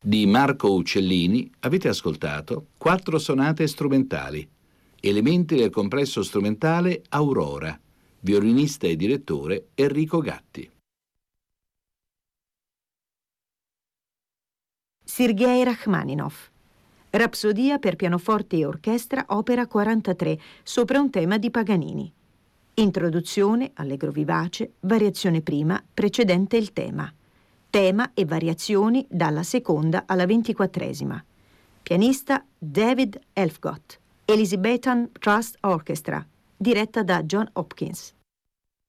Di Marco Uccellini avete ascoltato 4 sonate strumentali, elementi del complesso strumentale Aurora, violinista e direttore Enrico Gatti. Sergei Rachmaninov. Rapsodia per pianoforte e orchestra, opera 43, sopra un tema di Paganini. Introduzione, allegro vivace, variazione prima, precedente il tema. Tema e variazioni dalla seconda alla 24esima. Pianista David Elfgott. Elizabethan Trust Orchestra, diretta da John Hopkins.